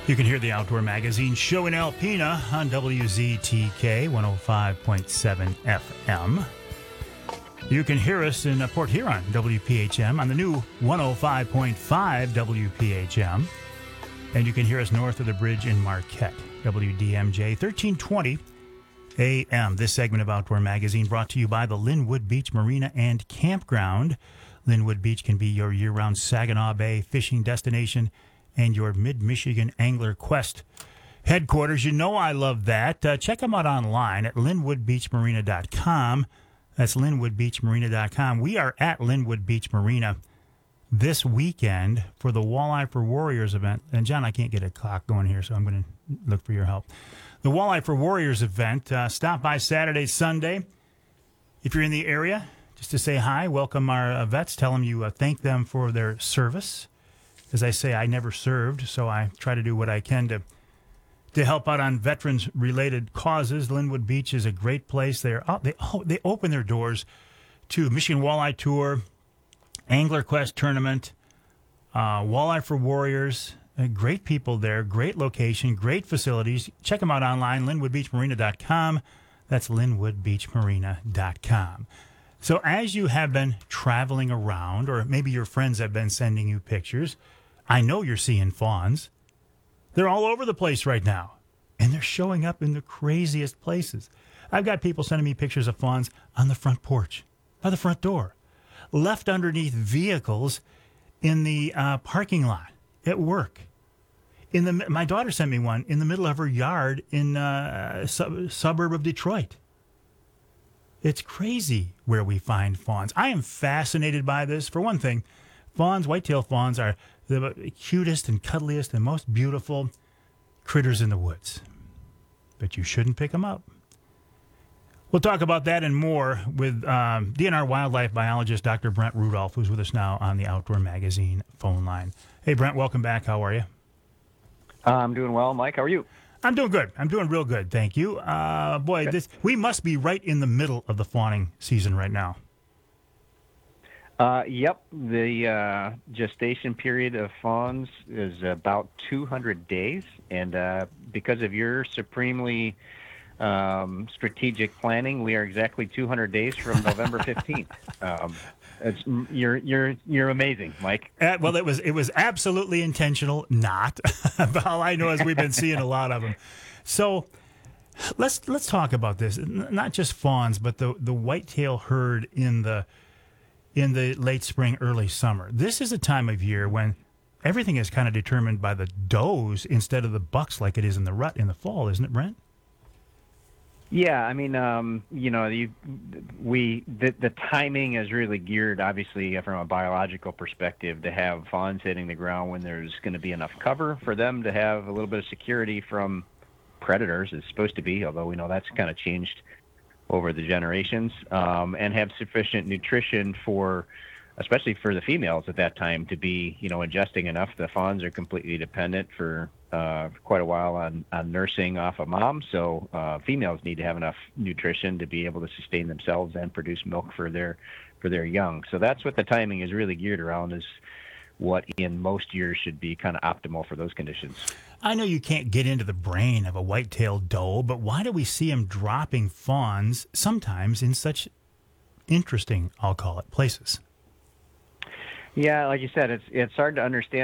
You can hear the Outdoor Magazine show in Alpena on WZTK 105.7 FM. You can hear us in Port Huron, WPHM, on the new 105.5 WPHM. And you can hear us north of the bridge in Marquette, WDMJ 1320 AM. This segment of Outdoor Magazine brought to you by the Linwood Beach Marina and Campground. Linwood Beach can be your year-round Saginaw Bay fishing destination and your Mid-Michigan Angler Quest headquarters. You know I love that. Check them out online at linwoodbeachmarina.com. That's linwoodbeachmarina.com. We are at Linwood Beach Marina this weekend for the Walleye for Warriors event. And, John, I can't get a clock going here, so I'm going to look for your help. The Walleye for Warriors event. Stop by Saturday, Sunday. If you're in the area, just to say hi, welcome our vets. Tell them you thank them for their service. As I say, I never served, so I try to do what I can to help out on veterans-related causes. Linwood Beach is a great place. They open their doors to Michigan Walleye Tour, Angler Quest Tournament, Walleye for Warriors. Great people there, great location, great facilities. Check them out online, linwoodbeachmarina.com. That's linwoodbeachmarina.com. So as you have been traveling around, or maybe your friends have been sending you pictures, I know you're seeing fawns. They're all over the place right now, and they're showing up in the craziest places. I've got people sending me pictures of fawns on the front porch, by the front door, left underneath vehicles in the parking lot at work. My daughter sent me one in the middle of her yard in a suburb of Detroit. It's crazy where we find fawns. I am fascinated by this. For one thing, fawns, whitetail fawns, are the cutest and cuddliest and most beautiful critters in the woods. But you shouldn't pick them up. We'll talk about that and more with DNR wildlife biologist Dr. Brent Rudolph, who's with us now on the Outdoor Magazine phone line. Hey, Brent, welcome back. How are you? I'm doing well, Mike. How are you? I'm doing good. I'm doing real good, thank you. We must be right in the middle of the fawning season right now. Yep. The gestation period of fawns is about 200 days, and because of your supremely strategic planning, we are exactly 200 days from November 15th. You're amazing, Mike. Well, it was absolutely intentional. Not. All I know is we've been seeing a lot of them. So let's talk about this. Not just fawns, but the whitetail herd in the late spring, early summer. This is a time of year when everything is kind of determined by the does instead of the bucks, like it is in the rut in the fall, isn't it, Brent? Yeah, I mean, the timing is really geared, obviously, from a biological perspective, to have fawns hitting the ground when there's going to be enough cover for them to have a little bit of security from predators. It's supposed to be, although we know that's kind of changed over the generations, and have sufficient nutrition especially for the females at that time, to be, ingesting enough. The fawns are completely dependent for quite a while on nursing off of mom. So females need to have enough nutrition to be able to sustain themselves and produce milk for their young. So that's what the timing is really geared around, is what in most years should be kind of optimal for those conditions. I know you can't get into the brain of a white-tailed doe, but why do we see them dropping fawns sometimes in such interesting, I'll call it, places? Yeah, like you said, it's hard to understand